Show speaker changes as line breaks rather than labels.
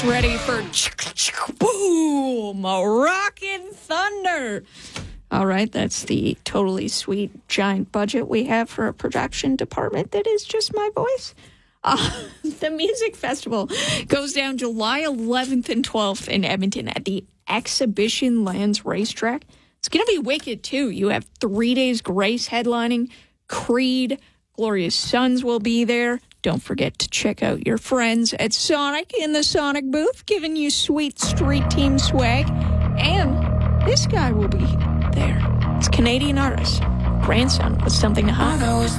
Ready for boom, a rockin' thunder. All right, that's the totally sweet giant budget we have for a production department that is just my voice. The music festival goes down July 11th and 12th in Edmonton at the Exhibition Lands Racetrack. It's going to be wicked, too. You have 3 days Grace headlining, Creed, Glorious Sons will be there. Don't forget to check out your friends at Sonic in the Sonic booth, giving you sweet street team swag. And this guy will be there. It's Canadian artist, grandson with something to hide.